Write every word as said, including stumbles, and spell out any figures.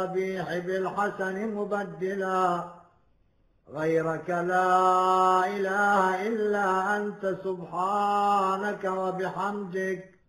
القبيح بالحسن مبدلا غيرك لا إله إلا أنت سبحانك وبحمدك